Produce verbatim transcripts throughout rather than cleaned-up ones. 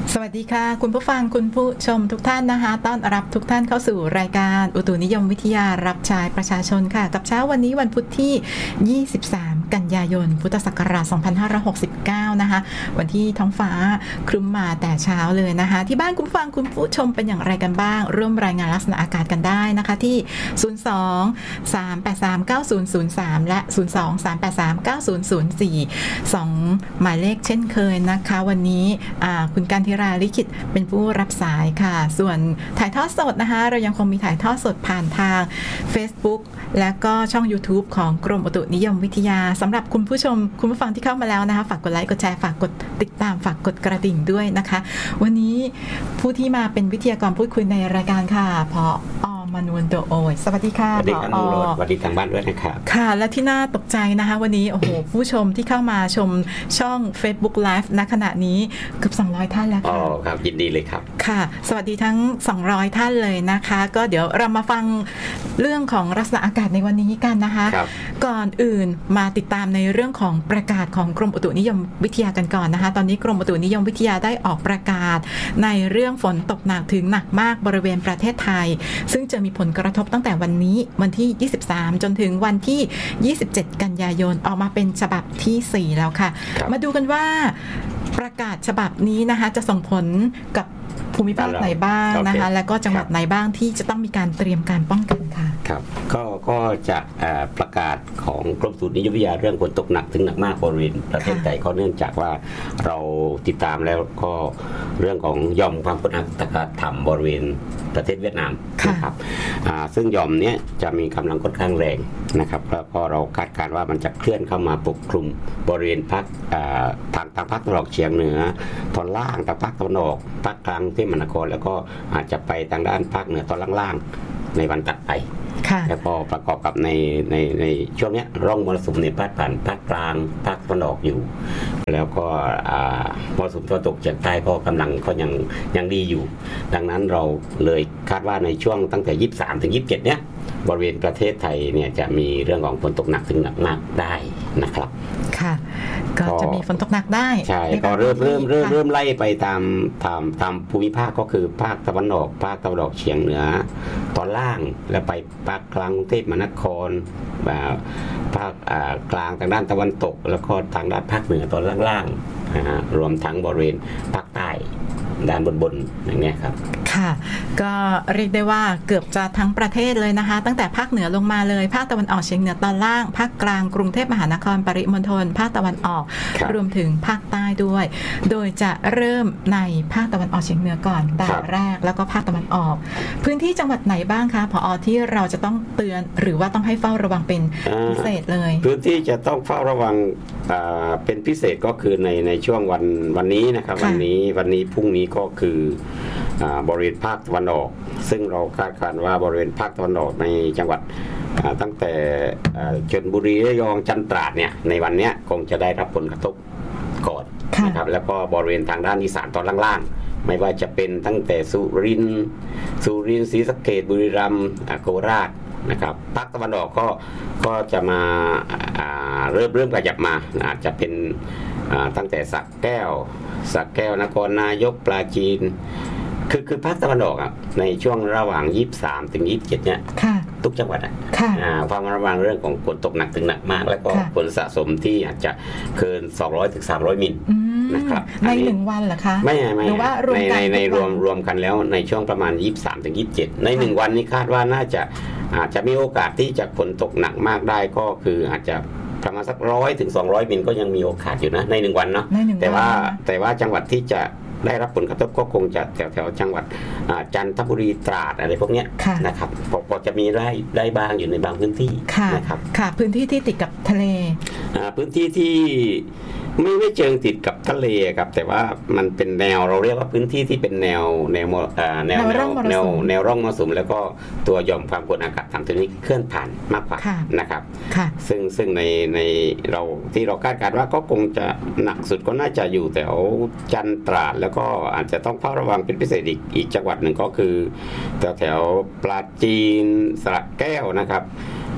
สวัสดีค่ะคุณผู้ฟังคุณผู้ชมทุกท่านนะคะต้อนรับทุกท่านเข้าสู่รายการอุตุนิยมวิทยารับใช้ประชาชนค่ะกับเช้าวันนี้วันพุธที่ยี่สิบสามกันยายนพุทธศักราชสองพันห้าร้อยหกสิบเก้านะคะวันที่ท้องฟ้าครึ้มมาแต่เช้าเลยนะคะที่บ้านคุณผู้ฟังคุณผู้ชมเป็นอย่างไรกันบ้างร่วมรายงานลักษณะอากาศกันได้นะคะที่ศูนย์ สอง สาม แปด สาม เก้า ศูนย์ ศูนย์ สามและศูนย์ สอง สาม แปด สาม เก้า ศูนย์ ศูนย์ สี่ สองหมายเลขเช่นเคยนะคะวันนี้คุณการธิราลิขิตเป็นผู้รับสายค่ะส่วนถ่ายทอดสดนะคะเรายังคงมีถ่ายทอดสดผ่านทาง Facebook และก็ช่อง YouTube ของกรมอุตุนิยมวิทยาสำหรับคุณผู้ชมคุณผู้ฟังที่เข้ามาแล้วนะคะฝากกดไลค์กดแชร์ฝากกดติดตามฝากกดกระดิ่งด้วยนะคะวันนี้ผู้ที่มาเป็นวิทยากรพูดคุยในรายการค่ะผอ.มนูนโดโอยสวัสดีค่ะสวัสดีครับสวัสดีทางบ้านด้วยนะครับค่ะและที่น่าตกใจนะคะวันนี้โอ้โหผู้ชมที่เข้ามาชมช่อง Facebook Live ณขณะนี้เกือบสองร้อยท่านแล้วค่ะอ๋อครับยินดีเลยครับค่ะสวัสดีทั้งสองร้อยท่านเลยนะคะก็เดี๋ยวเรามาฟังเรื่องของลักษณะอากาศในวันนี้กันนะคะก่อนอื่นมาติดตามในเรื่องของประกาศของกรมอุตุนิยมวิทยากันก่อนนะคะตอนนี้กรมอุตุนิยมวิทยาได้ออกประกาศในเรื่องฝนตกหนักถึงหนักมากบริเวณประเทศไทยซึ่งจะมีผลกระทบตั้งแต่วันนี้วันที่ยี่สิบสามจนถึงวันที่ยี่สิบเจ็ดกันยายนออกมาเป็นฉบับที่สี่แล้วค่ะมาดูกันว่าประกาศฉบับนี้นะคะจะส่งผลกับภูมิภาคไหนบ้างนะคะและก็จังหวัดไหนบ้างที่จะต้องมีการเตรียมการป้องกันค่ะครับก็ก็จะประกาศของกรมอุตุนิยมวิทยาเรื่องฝนตกหนักถึงหนักมากบริเวณประเทศไทยก็เนื่องจากว่าเราติดตามแล้วก็เรื่องของหย่อมความกดอากาศต่ำบริเวณประเทศเวียดนามนะครับซึ่งหย่อมนี้จะมีกำลังค่อนข้างแรงนะครับแล้วก็เราคาดการณ์ว่ามันจะเคลื่อนเข้ามาปกคลุมบริเวณภาคทางทางภาคตะวันออกเฉียงเหนือตอนล่างทางภาคตะวันออกภาคกลางที่มหานครแล้วก็อาจจะไปทางด้านภาคเหนือตอนล่างๆในวันถัดไปแล้วก็ประกอบกับในในในช่วงนี้ร่องมรสุมในพาดผ่านภาคกลางภาคตะวันออกอยู่แล้วก็มรสุมตะวันตกเฉียงใต้ก็กำลังก็ยังยังดีอยู่ดังนั้นเราเลยคาดว่าในช่วงตั้งแต่ยี่สิบสามถึงยี่สิบเจ็ดเนี้ยบริเวณประเทศไทยเนี่ยจะมีเรื่องของฝนตกหนักถึงหนักมากได้นะครับค่ะก็จะมีฝนตกหนักได้ใช่ก็เริ่มเริ่มเริ่มเริ่มไล่ไปตามตามตามภูมิภาคก็คือภาคตะวันออกภาคตะวันออกเฉียงเหนือตอนล่างแล้วไปภาคกลางกรุงเทพมหานครภาคกลางทางด้านตะวันตกแล้วก็ทางด้านภาคเหนือตอนล่างๆรวมทั้งบริเวณภาคใต้ด้านบนๆอย่างนี้ครับค่ะก็เรียกได้ว่าเกือบจะทั้งประเทศเลยนะคะตั้งแต่ภาคเหนือลงมาเลยภาคตะวันออกเฉียงเหนือตอนล่างภาคกลางกรุงเทพมหานครปริมณฑลภาคตะวันออกรวมถึงภาคใต้ด้วยโดยจะเริ่มในภาคตะวันออกเฉียงเหนือก่อนด่านแรกแล้วก็ภาคตะวันออกพื้นที่จังหวัดไหนบ้างคะผอ.ที่เราจะต้องเตือนหรือว่าต้องให้เฝ้าระวังเป็นพิเศษเลยพื้นที่จะต้องเฝ้าระวังเป็นพิเศษก็คือในในช่วงวันวันนี้นะครับวันนี้วันนี้พรุ่งนี้ก็คือบริเวณภาคตะวันออกซึ่งเราคาดการณ์ว่าบริเวณภาคตะวันออกในจังหวัดตั้งแต่ชลบุรีระยองจันทร์ตราดเนี่ยในวันนี้คงจะได้รับผลกระทบก่อนนะครับแล้วก็บริเวณทางด้านอีสานตอนล่างๆไม่ว่าจะเป็นตั้งแต่สุรินทร์สุรินทร์ศรีสะเกษบุรีรัมย์โคราชนะครับภาคตะวันออกก็ก็จะมาเริ่มเริ่มขยับมาอาจจะเป็นตั้งแต่สระแก้วสระแก้วนครนายกปราจีนคือคือภาคตะวันออกอ่ะในช่วงระหว่างยี่สิบสามถึงยี่สิบเจ็ดเนี่ยทุกจังหวัดอ่ะความระวังเรื่องของฝนตกหนักถึงหนักมากแล้วก็ฝนสะสมที่อาจจะเกินสองร้อยถึงสามร้อยมิลนะครับในหนึ่งวันเหรอคะไม่ไม่หรือว่ารวมกันในในรวมรวมกันแล้วในช่วงประมาณยี่สิบสามถึงยี่สิบเจ็ดในหนึ่งวันนี้คาดว่าน่าจะอาจจะมีโอกาสที่จะฝนตกหนักมากได้ก็คืออาจจะประมาณสักร้อยถึงสองร้อยมิลก็ยังมีโอกาสอยู่นะในหนึ่งวันเนาะแต่ว่าแต่ว่าจังหวัดที่จะได้รับผลกระทบก็คงจะแถวแถวจังหวัดจันทบุรีตราดอะไรพวกนี้นะครับพอจะมีได้ได้บ้างอยู่ในบางพื้นที่นะครับค่ะพื้นที่ที่ติดกับทะเลพื้นที่ที่ไม่ไม่เชิงติดกับทะเลครับแต่ว่ามันเป็นแนวเราเรียกว่าพื้นที่ที่เป็นแนวแนวแนวแนวแนวแนวร่องมรสุมแล้วก็ตัวหย่อมความกดอากาศต่ำตัวนี้เคลื่อนผ่านมากกว่านะครับซึ่งซึ่งในในเราที่เราคาดการณ์ว่าก็คงจะหนักสุดก็น่าจะอยู่แถวจันทร์ตราดแล้วก็อาจจะต้องเฝ้าระวังเป็นพิเศษอีกอีกจังหวัดหนึ่งก็คือแถวแถวปราจีนสระแก้วนะครับ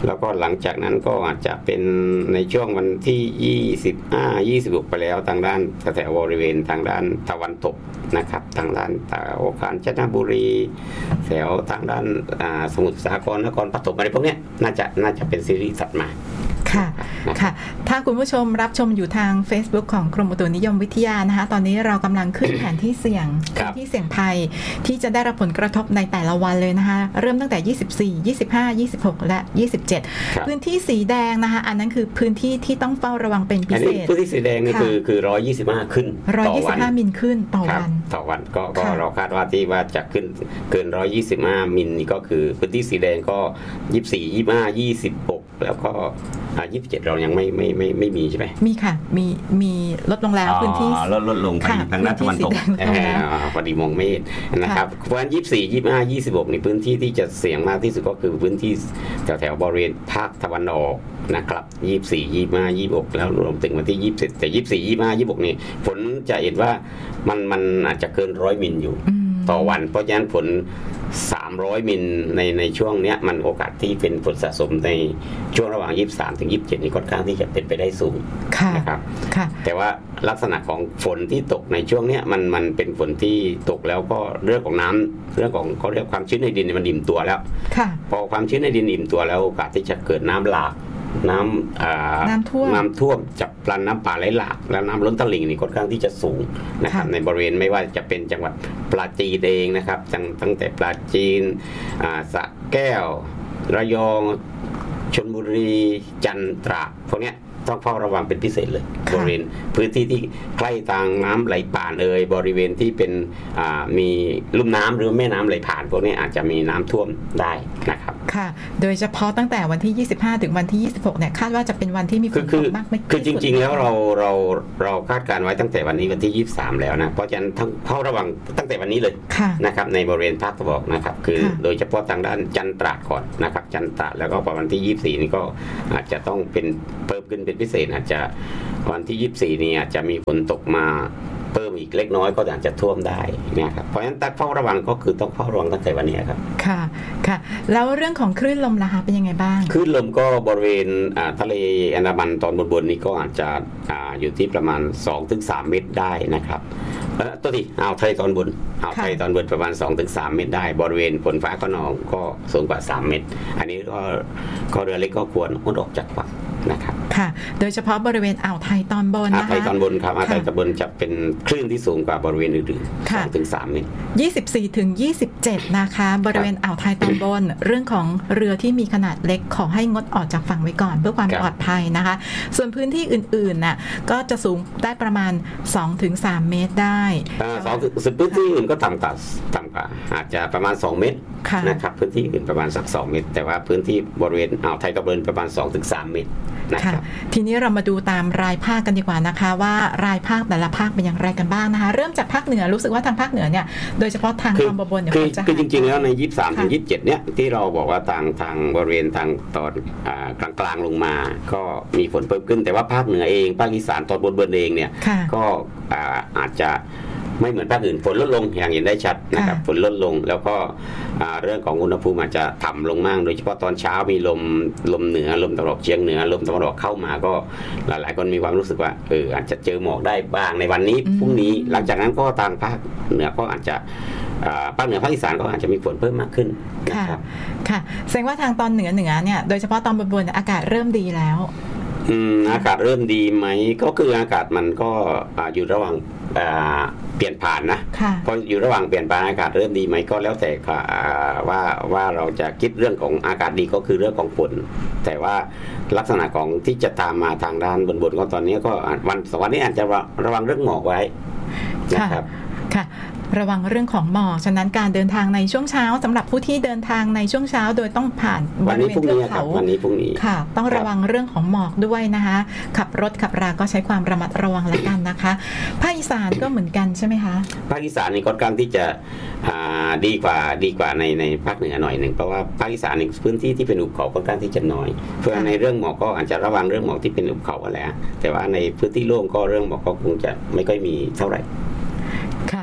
แล้วก็หลังจากนั้นก็อาจจะเป็นในช่วงวันที่ยี่สิบห้า ยี่สิบหกไปแล้วทางด้านแถวบริเวณทางด้านตะวันตกนะครับทางด้านตะวันกาญจนบุรีแถวทางด้านสมุทรสาครนครปฐมอะไรพวกนี้น่าจะน่าจะเป็นซีรีส์ถัดมาค่ะค่ะถ้าคุณผู้ชมรับชมอยู่ทาง Facebook ของกรมอุตุนิยมวิทยานะคะตอนนี้เรากำลังขึ้นแผนที่เสี่ยงพื้นที่เสี่ยงภัยที่จะได้รับผลกระทบในแต่ละวันเลยนะคะเริ่มตั้งแต่ยี่สิบสี่ ยี่สิบห้า ยี่สิบหกและยี่สิบเจ็ดพื้นที่สีแดงนะคะอันนั้นคือพื้นที่ที่ต้องเฝ้าระวังเป็นพิเศษพื้นที่สีแดงนี่คือคือหนึ่งร้อยยี่สิบห้าขึ้นหนึ่งร้อยยี่สิบห้ามิลขึ้นต่อวันต่อวันก็ก็เราคาดว่าที่ว่าจะขึ้นเกินหนึ่งร้อยยี่สิบห้ามิลนี่ก็คือพื้นที่สีแดงก็ยี่สิบสี่ ยี่สิบห้า ยี่สิบหกแล้วก็ยี่สิบเจ็ดเรายังไม่ไม่ไม่ไม่มีใช่ไหมมีค่ะมีมีลดลงแล้วพื้นที่ลดลดลงไปทางด้านตะวันตกพอดีมองไม่เห็นนะครับเพราะฉะนั้นยี่สิบสี่ ยี่สิบห้า ยี่สิบหกในพื้นที่ที่จะเสี่ยงมากที่สุดก็คือพื้นที่แถวแถวบริเวณภาคตะวันออกนะครับยี่สิบสี่ ยี่สิบห้า ยี่สิบหกแล้วรวมถึงวันที่ยี่สิบเจ็ดแต่ยี่สิบสี่ ยี่สิบห้า ยี่สิบหกนี่ฝนจะเห็นว่ามันมันอาจจะเกินร้อยมิลอยู่ต่อวันเพราะฉะนั้นฝนสามร้อยมิลในในช่วงเนี้ยมันโอกาสที่เป็นฝนสะสมในช่วงระหว่างยี่สิบสามถึงยี่สิบเจ็ดนี่ค่อนข้างที่จะเป็นไปได้สูงนะครับแต่ว่าลักษณะของฝนที่ตกในช่วงเนี้ยมันมันเป็นฝนที่ตกแล้วก็เรื่องของน้ำเรื่องของเขาเรียกความชื้นในดินมันอิ่มตัวแล้วพอความชื้นในดินอิ่มตัวแล้วโอกาสที่จะเกิดน้ำหลากน้ำน้ำท่วมน้ำท่วมจับปลันน้ำป่าไหลหลากแล้วน้ำล้นตลิ่งนี่ค่อนข้างที่จะสูงนะครับในบริเวณไม่ว่าจะเป็นจังหวัดปราจีนเองนะครับตั้งแต่ปราจีนสระแก้วระยองชลบุรีจันทร์ตราดพวกเนี้ยต้องเฝ้าระวังเป็นพิเศษเลยบริเวณพื้นที่ที่ใกล้ทางน้ำไหลผ่านเอ่ยบริเวณที่เป็นมีลุ่มน้ำหรือแม่น้ำไหลผ่านพวกนี้อาจจะมีน้ำท่วมได้นะครับค่ะโดยเฉพาะตั้งแต่วันที่ยี่สิบห้าถึงวันที่ยี่สิบหกเนี่ยคาดว่าจะเป็นวันที่มีฝนตกมากไม่คือจริงๆแล้วเราเราเราคาดการไว้ตั้งแต่วันนี้วันที่ยี่สิบสามแล้วนะเพราะฉะนั้นทั้งเฝ้าระวังตั้งแต่วันนี้เลยนะครับในบริเวณภาคตะวันออกนะครับคือโดยเฉพาะทางด้านจันทร์ตราดก่อนนะครับจันทร์ตราดแล้วก็ประมาณที่ยี่สิบสี่นี่ก็อาจจะต้องเป็นเพิ่มขึ้นเป็นพิเศษอาจจะวันที่ยี่สิบสี่นี่อาจจะมีฝนตกมาเพิ่มอีกเล็กน้อยก็อาจจะท่วมได้นะครับเพราะฉะนั้นต้องเฝ้าระวังก็คือต้องเฝ้าระวังตั้งแต่วันนี้ครับค่ะค่ะแล้วเรื่องของคลื่นลมล่ะคะเป็นยังไงบ้างคลื่นลมก็บริเวณทะเลอันดามันตอนบนๆนี่ก็อาจจะอยู่ที่ประมาณ สองถึงสาม เมตรได้นะครับตัวที่อ่าวไทยตอนบนอ่าวไทยตอนบนประมาณ สองถึงสาม เมตรได้บริเวณฝนฟ้าขนองก็สูงกว่าสามเมตรอันนี้ก็ก็เรือเล็กก็ควรงดออกจากฝั่งนะครับค่ะโดยเฉพาะบริเวณอ่าวไทยตอนบนนะคะอ่าวไทยตอนบนครับอ่าวไทยตอนบนจะเป็นคลื่นที่สูงกว่าบริเวณอื่นๆ สองถึงสาม เมตรยี่สิบสี่ถึงยี่สิบเจ็ดนะคะบริเวณอ่าวไทยตอนบนเรื่องของเรือที่มีขนาดเล็กขอให้งดออกจากฝั่งไว้ก่อนเพื่อความปลอดภัยนะคะส่วนพื้นที่อื่นๆน่ะก็จะสูงได้ประมาณ สองถึงสาม เมตรได้อ่าสองส่วนพื้นที่อื่นก็ต่ำกว่าต่ำกว่าอาจจะประมาณสองเมตรนะครับพื้นที่อื่นประมาณสักสองเมตรแต่ว่าพื้นที่บริเวณอ่าวไทยตอนบนประมาณ สองถึงสาม เมตรค่ะทีนี้เรามาดูตามรายภาคกันดีกว่านะคะว่ารายภาคแต่ละภาคเป็นอย่างไรกันบ้างนะคะเริ่มจากภาคเหนือรู้สึกว่าทางภาคเหนือเนี่ยโดยเฉพาะทางตอนบนเนี่ยจะคือจริงๆแล้วในยี่สิบสามถึงยี่สิบเจ็ดเนี่ยที่เราบอกว่าทางทางบริเวณทางตอนกลางๆลงมาก็มีฝนเพิ่มขึ้นแต่ว่าภาคเหนือเองภาคอีสานตอนบนๆเองเนี่ยก็อาจจะไม่เหมือนภาคอื่นฝนลดลงอย่างเห็นได้ชัดนะครับฝนลดลงแล้วก็เรื่องของอุณหภูมิอาจจะต่ำลงมากโดยเฉพาะตอนเช้ามีลมลมเหนือลมตะวันออกเฉียงเหนือลมตะวันออกเข้ามาก็หลายๆคนมีความรู้สึกว่าเอออาจจะเจอหมอกได้บ้างในวันนี้พรุ่งนี้หลังจากนั้นก็ทางภาคเหนือก็อาจจะภาคเหนือภาคอีสานก็อาจจะมีฝนเพิ่มมากขึ้นนะครับค่ะแสดงว่าทางตอนเหนือเหนือเนี่ยโดยเฉพาะตอนบนๆอากาศเริ่มดีแล้วอืมอากาศเริ่มดีไหมก็คืออากาศมันก็อยู่ระหว่างเปลี่ยนผ่านนะพออยู่ระหว่างเปลี่ยนผ่านอากาศเริ่มดีไหมก็แล้วแต่ว่าว่าเราจะคิดเรื่องของอากาศดีก็คือเรื่องของฝนแต่ว่าลักษณะของที่จะตามมาทางด้านบนๆก็ตอนนี้ก็วันสองวันนี้อาจจะระวังเรื่องหมอกไว้นะครับค่ะระวังเรื่องของหมอกฉะนั้นการเดินทางในช่วงเช้าสำหรับผู้ที่เดินทางในช่วงเช้าโดยต้องผ่านบริเวณเทือกเขาวันนี้พรุ่งนี้ค่ะต้องระวังเรื่องของหมอกด้วยนะคะขับรถขับราก็ใช้ความระมัดระวังแล้วกันนะคะภาคอีสานก็เหมือนกันใช่ไหมคะภาคอีสานนี่ค่อนข้างที่จะดีกว่าดีกว่าในในภาคเหนือหน่อยหนึ่งเพราะว่าภาคอีสานนี่พื้นที่ที่เป็นหุบเขาค่อนข้างที่จะน้อยเพื่อในเรื่องหมอกก็อาจจะระวังเรื่องหมอกที่เป็นหุบเขาแหละแต่ว่าในพื้นที่โล่งก็เรื่องหมอกก็คงจะไม่ค่อยมีเท่าไหร่ค่ะ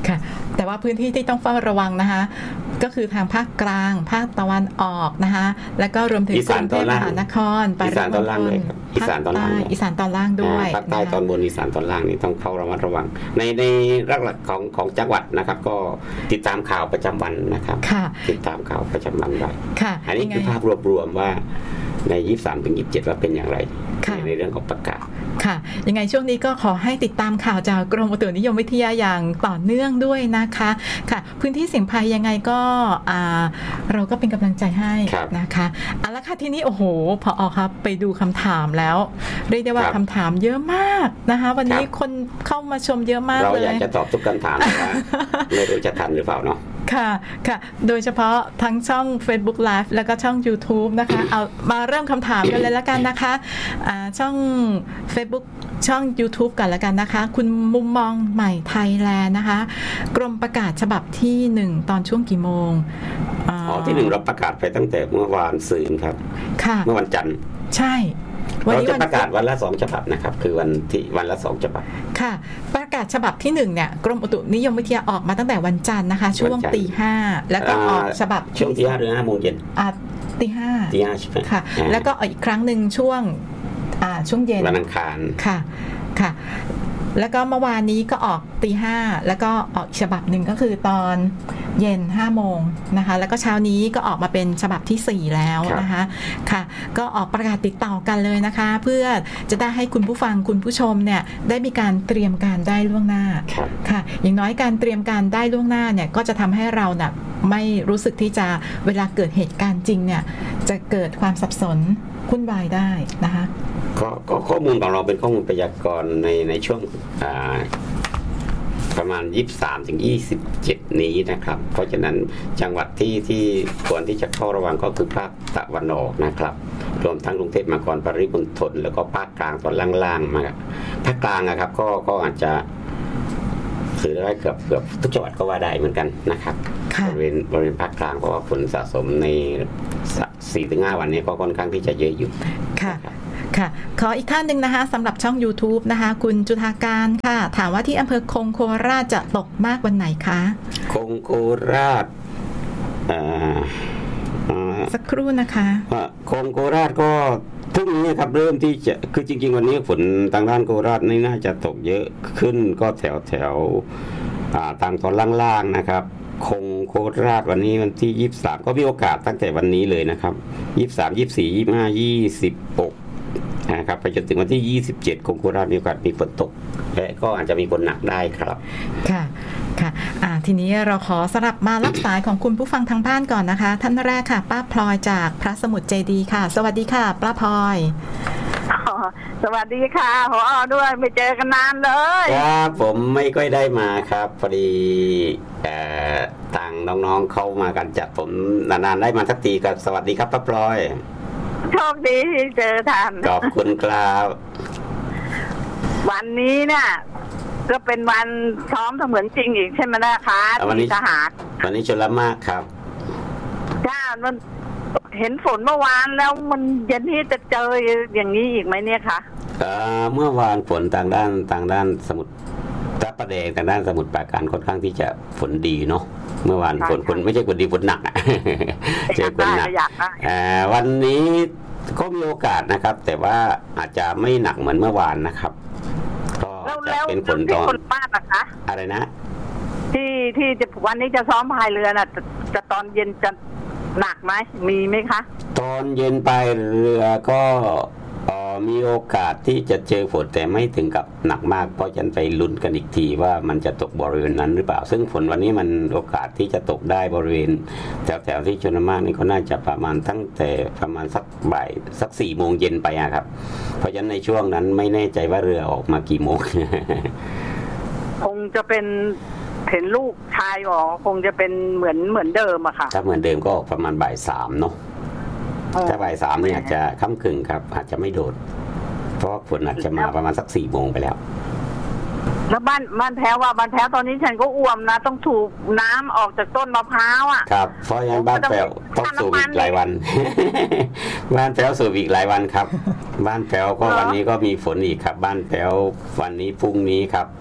ค่ะแต่ว่าพื้นที่ที่ต้องเฝ้าระวังนะคะก็คือทางภาคกลางภาคตะวันออกนะคะแล้วก็รวมถึงกรุงเทพมหานครปริมณฑลอีสานตอนล่างอีสานตอนล่างด้วยภาคใต้ตอนบนอีสานตอนล่างนี่ต้องเฝ้าระมัดระวังในในหลักๆของของจังหวัดนะครับก็ติดตามข่าวประจำวันนะครับติดตามข่าวประจำวันไว้อันนี้คือภาพรวมๆว่าในยี่สิบสามถึงยี่สิบเจ็ดว่าเป็นอย่างไรในเรื่องของประกาศค่ะยังไงช่วงนี้ก็ขอให้ติดตามข่าวจากกรมอุตุนิยมวิทยาอย่างต่อเนื่องด้วยนะคะค่ะพื้นที่เสี่ยงภัยยังไงก็เราก็เป็นกำลังใจให้นะคะเอาละค่ะทีนี้โอ้โหพออครับไปดูคำถามแล้วเรียกได้ว่าคำถามเยอะมากนะคะวันนี้คนเข้ามาชมเยอะมากเลยเราอยากจะตอบทุกคำถามแต่ไม่รู้จะทันหรือเปล่าเนาะค่ะค่ะโดยเฉพาะทั้งช่อง Facebook Live แล้วก็ช่อง YouTube นะคะเอามาเริ่มคำถามกันเลยแล้วกันนะคะอ่าช่อง Facebook ช่อง YouTube กันแล้วกันนะคะคุณมุมมองใหม่ไทยแลนด์นะคะกรมประกาศฉบับที่หนึ่งตอนช่วงกี่โมงอ๋อที่หนึ่งเราประกาศไปตั้งแต่เมื่อวานซืนครับค่ะเมื่อวันจันทร์ใช่เราจะประกาศวันละสองฉบับนะครับคือวันที่วันละสองฉบับค่ะประกาศฉบับที่หนึ่งเนี่ยกรมอุตุนิยมวิทยาออกมาตั้งแต่วันจันทร์นะคะช่วงตีห้าแล้วก็ออกฉบับช่วงตีห้าหรือห้าโมงเย็นอ่าตีห้าตีห้าใช่ไหมค่ะแล้วก็อีกครั้งหนึ่งช่วงอ่าช่วงเย็นวันอังคารค่ะค่ะแล้วก็เมื่อวานนี้ก็ออกตีห้าแล้วก็ออกฉบับหนึ่งก็คือตอนเย็นห้าโมงนะคะแล้วก็เช้านี้ก็ออกมาเป็นฉบับที่สี่แล้วนะคะค่ะก็ออกประกาศติดต่อกันเลยนะคะเพื่อจะได้ให้คุณผู้ฟังคุณผู้ชมเนี่ยได้มีการเตรียมการได้ล่วงหน้าค่ะอย่างน้อยการเตรียมการได้ล่วงหน้าเนี่ยก็จะทำให้เราเนี่ยไม่รู้สึกที่จะเวลาเกิดเหตุการณ์จริงเนี่ยจะเกิดความสับสนวุ่นวายได้นะคะก็ข้อมูลของเราเป็นข้อมูลพยากรณ์ในในช่วงประมาณยี่สิบสามถึงยี่สิบเจ็ดนี้นะครับเพราะฉะนั้นจังหวัดที่ที่ควรที่จะเข้าระวังก็คือภาคตะวันออกนะครับรวมทั้งกรุงเทพมหานครปริมณฑลแล้วก็ภาคกลางตอนล่างๆมาภาคกลางนะครับก็ก็อาจจะถือได้เกือบเกือบทุกจังหวัดก็ว่าได้เหมือนกันนะครับบริเวณบริเวณภาคกลางเพราะว่าฝนสะสมใน สี่ถึงห้า วันนี้ก็ค่อนข้างที่จะเยอะอยู่ค่ะค่ะขออีกท่านหนึ่งนะคะสำหรับช่อง YouTube นะคะคุณจุฑาการค่ะถามว่าที่อำเภอคงโคราชจะตกมากวันไหนคะคงโคราชสักครู่นะคะคงโคราชก็พรุ่งนี้ครับเริ่มที่จะคือจริงๆวันนี้ฝนทางด้านโคราชนี่น่าจะตกเยอะขึ้นก็แถวแถวทางตอนล่างๆนะครับคงโคราชวันนี้วันที่ยี่สิบสามก็มีโอกาสตั้งแต่วันนี้เลยนะครับยี่สิบสาม ยี่สิบสี่ ยี่สิบห้า ยี่สิบหกนะครับไปจนถึงวันที่ยี่สิบเจ็ดคงโคราชมีโอกาสมีฝนตกและก็อาจจะมีฝนหนักได้ครับค่ะค่ะอ่าทีนี้เราขอสลับมารับสายของคุณผู้ฟังทางบ้านก่อนนะคะท่านแรกค่ะป้าพลอยจากพระสมุทรเจดีย์ค่ะสวัสดีค่ะป้าพลอยสวัสดีค่ะผอ.ด้วยไม่เจอกันนานเลยครับผมไม่ค่อยได้มาครับพอดีต่างน้องๆเข้ามากันจัดผมนานๆได้มาสักทีครับสวัสดีครับป้าพลอยโชคดีที่เจอท่านขอบคุณครับวันนี้เนี่ยก็เป็นวันซ้อมเสมือนจริงอีกใช่ไหมนะคะที่ทหารวันนี้ชลมากครับจ้ามันเห็นฝนเมื่อวานแล้วมันเย็นที่จะเจออย่างนี้อีกไหมเนี่ยคะเมื่อวานฝนทางด้านทางด้านสมุทรพระประแดงทางด้านสมุทรปราการค่อนข้างที่จะฝนดีเนาะเมื่อวานฝนฝนไม่ใช่ฝนดีฝนหนักเจอฝนหนักวันนี้ก็มีโอกาสนะครับแต่ว่าอาจจะไม่หนักเหมือนเมื่อวานนะครับก็จะเป็นฝนตอนมากนะคะอะไรนะที่ที่จะวันนี้จะซ้อมพายเรือน่ะจะตอนเย็นจะหนักไหมมีไหมคะตอนเย็นไปเรือก็มีโอกาสที่จะเจอฝนแต่ไม่ถึงกับหนักมากเพราะฉันไปลุ้นกันอีกทีว่ามันจะตกบริเวณนั้นหรือเปล่าซึ่งฝนวันนี้มันโอกาสที่จะตกได้บริเวณแถวๆที่ชลมากนี่ก็น่าจะประมาณตั้งแต่ประมาณสักบ่ายสักสี่โมงเย็นไปอะครับเพราะฉะนั้นในช่วงนั้นไม่แน่ใจว่าเรือออกมากี่โมงคงจะเป็นเห็นลูกชายบอกคงจะเป็นเหมือนเหมือนเดิมอะค่ะถ้าเหมือนเดิมก็ประมาณบ่ายสามเนาะถ้าบ่ายสามเนี่ยอาจจะค่ำกึ่งครับอาจจะไม่โดดเพราะฝนอาจจะมาประมาณสักสี่โมงไปแล้วแล้วบ้านบ้านแพ้วว่าบ้านแพ้วตอนนี้ฉันก็อ้วมนะต้องถูกน้ำออกจากต้นมะพร้าวอ่ะครับเพราะงั้นบ้านแพ้วต้องสูบอีกหลายวันบ้านแพ้วสูบอีกหลายวันครับบ้านแพ้วก็วันนี้ก็มีฝนอีกครับบ้านแพ้ววันนี้พรุ่งนี้ครับ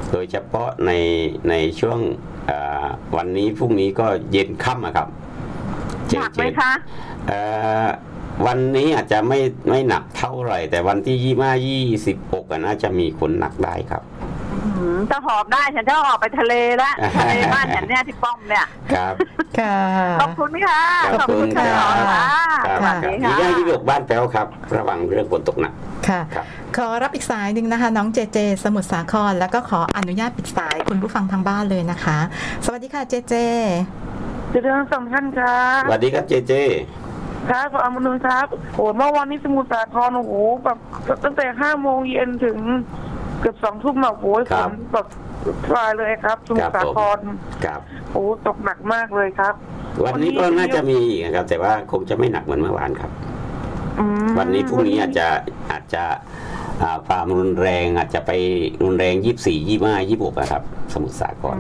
โดยเฉพาะในในช่วงวันนี้พรุ่งนี้ก็เย็นค่ำครับหนักไหมคะวันนี้อาจจะไม่ไม่หนักเท่าไหร่แต่วันที่ยี่สิบห้า ยี่สิบหกน่าจะมีคนหนักได้ครับจะหอบได้ฉันจะออกไปทะเลแล้วทะเลบ้านฉันเนี่ยที่ป้อมเนี่ยครับค่ะขอบคุณค่ะขอบคุณค่ะสวัสดีค่ะยี่สิบหกบ้านแป้วครับระวังเรื่องฝนตกหนักค่ะขอรับอีกสายหนึ่งนะคะน้องเจเจสมุทรสาครแล้วก็ขออนุญาตปิดสายคุณผู้ฟังทางบ้านเลยนะคะสวัสดีค่ะเจเจเจเจทั้งสองท่านครับสวัสดีครับเจเจครับขออนุญาตครับโหเมื่อวันนี้สมุทรสาครโอ้โหแบบตั้งแต่ห้าโมงเย็นถึงเกือบสองทุ่มแบบโอ้ยฝนตกปลายเลยครับสมุทรสาครครับโอ้ตกหนักมากเลยครับวันนี้ก็น่าจะมีอีกครับแต่ว่าคงจะไม่หนักเหมือนเมื่อวานครับวันนี้พรุ่งนี้อาจจะอาจจะความรุนแรงอาจจะไปรุนแรงยี่สิบสี่ ยี่สิบห้า ยี่สิบหกครับสมุทรสาคร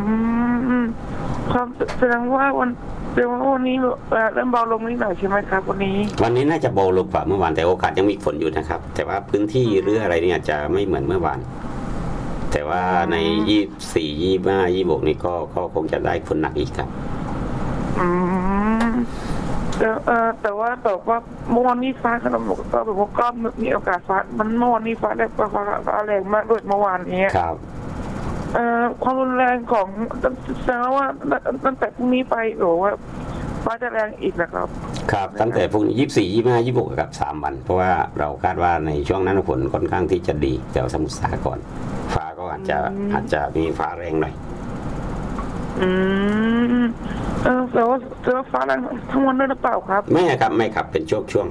ความแสดงว่าวันแสดงว่าวันนี้เริ่มเบาลงนิดหน่อยใช่ไหมครับวันนี้วันนี้น่าจะเบาลงกว่าเมื่อวานแต่โอกาสยังมีฝนอยู่นะครับแต่ว่าพื้นที่หรืออะไรเนี่ยจะไม่เหมือนเมื่อวานแต่ว่าในยี่สิบสี่ ยี่สิบห้า ยี่สิบหกนี่ก็ก็คงจะได้ฝนหนักอีกครับอืมแต่เออแต่ว่าแต่ว่าเมื่อวานนี้ฟ้าขนมก็แบบว่าก็มีโอกาสฟ้ามันเมื่อวานนี้ฟ้าแรงฟ้าฟ้าแรงมากด้วยเมื่อวานนี้ครับเอ่อความรุนแรงของแสดงว่าตั้งแต่พรุ่งนี้ไปหรือว่าฟ้าจะแรงอีกนะครับครับตั้งแต่พรุ่งนี้ยี่สิบสี่ ยี่สิบห้า ยี่สิบหกครับสามวันเพราะว่าเราคาดว่าในช่วงนั้นฝนค่อนข้างที่จะดีแต่สมุทรสาครฟ้าก็อาจจะอาจจะมีฟ้าแรงหน่อยอืมเออแต่ว่าจะฟ้าแรงทั้งวันด้วยหรือเปล่าครับไม่ครับไม่ครับเป็นช่วงช่วง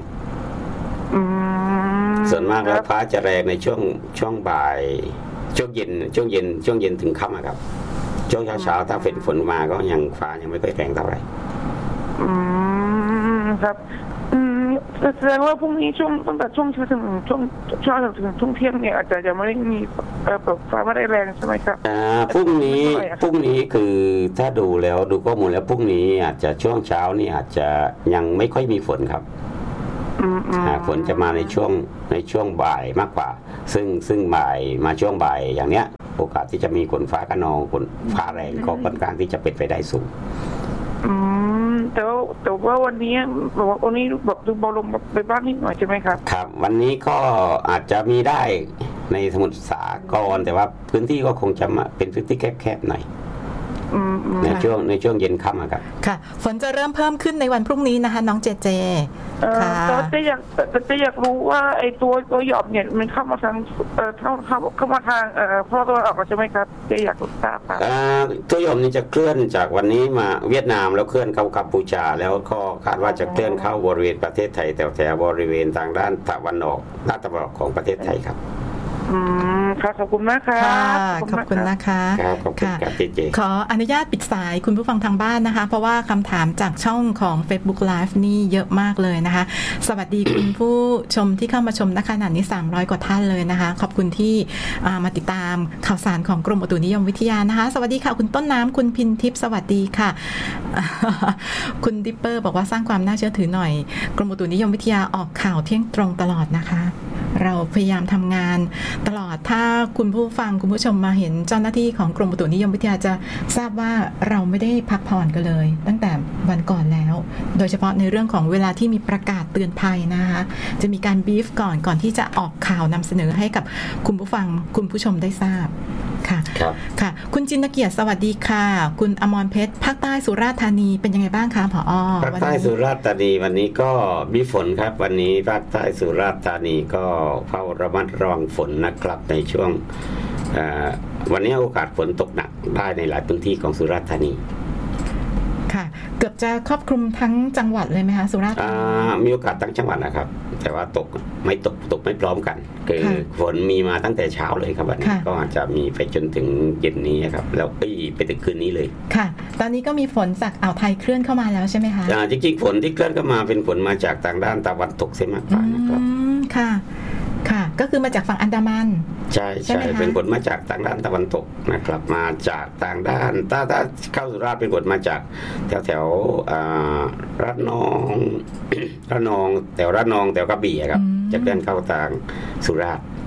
ส่วนมากแล้วฟ้าจะแรงในช่วงช่วงบ่ายช่วงเย็นช่วงเย็นช่วงเย็นถึงค่ำครับช่วงเช้าเช้าถ้าฝนฝนมาก็ยังฟ้ายังไม่ค่อยแรงเท่าไหร่อืมครับอืมแสดงว่าพรุ่งนี้ช่วงตั้งแต่ช่วงเช้าถึงช่วงเช้าถึงช่วงเที่ยงเนี่ยอาจจะยังไม่ได้มีแบบฟ้าไม่ได้แรงใช่ไหมครับอ่าพรุ่งนี้พรุ่งนี้คือถ้าดูแล้วดูข้อมูลแล้วพรุ่งนี้อาจจะช่วงเช้านี่อาจจะยังไม่ค่อยมีฝนครับฝนจะมาในช่วงในช่วงบ่ายมากกว่าซึ่งซึ่งบ่ายมาช่วงบ่ายอย่างเนี้ยโอกาสที่จะมีฝนฟ้าคะนองฝนฟ้าแรงก็ค่อนข้างที่จะเป็นไปได้สูงอืมแต่ว่าแต่ว่าวันนี้บอกว่าวันนี้แบบดูเบาลงไปบ้างนิดหน่อยใช่ไหมครับครับวันนี้ก็อาจจะมีได้ในสมุทรสาครแต่ว่าพื้นที่ก็คงจะมาเป็นพื้นที่แคบๆหน่อยในช่วงในช่วงเย็นค่ำครับค่ะฝนจะเริ่มเพิ่มขึ้นในวันพรุ่งนี้นะคะน้องเจเจค่ะแต่จะอยากแต่จะอยากรู้ว่าไอ้ตัวตัวหยอบเนี่ยมันเข้ามาทางเอ่อเข้าเข้าเข้ามาทางเอ่อพอตัวออกใช่ไหมครับจะอยากทราบค่ะตัวหยอบนี้จะเคลื่อนจากวันนี้มาเวียดนามแล้วเคลื่อนเข้ากัมพูชาแล้วก็คาดว่าจะเคลื่อนเข้าบริเวณประเทศไทยแต่แถวบริเวณทางด้านตะวันออกด้านตะวันออกของประเทศไทยครับอืมค่ะขอบคุณมากค่ะขอบคุณนะคะครับขอบคุณครับเจขออนุญาตปิดสายคุณผู้ฟังทางบ้านนะคะเพราะว่าคำถามจากช่องของ Facebook Live นี่เยอะมากเลยนะคะสวัสดี คุณผู้ชมที่เข้ามาชมนะคะขณะนี้สามร้อยกว่าท่านเลยนะคะขอบคุณที่มาติดตามข่าวสารของกรมอุตุนิยมวิทยานะคะสวัสดีค่ะคุณต้นน้ำคุณพินทิพย์สวัสดีค่ะคุณดิปเปอร์บอกว่าสร้างความน่าเชื่อถือหน่อยกรมอุตุนิยมวิทยาออกข่าวเที่ยงตรงตลอดนะคะเราพยายามทำงานตลอดถ้าคุณผู้ฟังคุณผู้ชมมาเห็นเจ้าหน้าที่ของกรมอุตุนิยมวิทยาจะทราบว่าเราไม่ได้พักผ่อนกันเลยตั้งแต่วันก่อนแล้วโดยเฉพาะในเรื่องของเวลาที่มีประกาศเตือนภัยนะคะจะมีการบีฟก่อนก่อนที่จะออกข่าวนำเสนอให้กับคุณผู้ฟังคุณผู้ชมได้ทราบค่ะค่ะคุณจินเกียรติสวัสดีค่ะคุณอมรเพชรภาคใต้สุราษฎร์ธานีเป็นยังไงบ้างคะผอ. ภาคใต้สุราษฎร์ธานีวันนี้ก็มีฝนครับวันนี้ภาคใต้สุราษฎร์ธานีก็เฝ้าระมัดระวังฝนนะครับในช่วงวันนี้โอกาสฝนตกหนักได้ในหลายพื้นที่ของสุราษฎร์ธานีค่ะเกือบจะครอบคลุมทั้งจังหวัดเลยไหมคะสุราษฎร์ธานีมีโอกาสทั้งจังหวัดนะครับแต่ว่าตกไม่ตกตกไม่พร้อมกันคือฝนมีมาตั้งแต่เช้าเลยครับวันนี้ก็อาจจะมีไปจนถึงเย็นนี้ครับแล้วไปถึงคืนนี้เลยค่ะตอนนี้ก็มีฝนจากอ่าวไทยเคลื่อนเข้ามาแล้วใช่ไหมคะจริงๆฝนที่เคลื่อนเข้ามาเป็นฝนมาจากทางด้านตะวันตกเสียมากกว่านะครับค่ะค่ะก็คือมาจากฝั่งอันดามันใช่ใช่เป็นผลมาจากทางด้านตะวันตกนะครับมาจากทางด้านถ้าถ้าเข้าสุราษฎร์เป็นผลมาจากแถวแถวระนองระนองแถวระนองแถวกระบี่ครับจะเคลื่อนเข้าทางสุราษฎร์